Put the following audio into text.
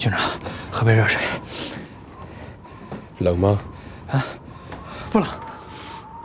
军长，喝杯热水。 冷吗？ 啊，不冷。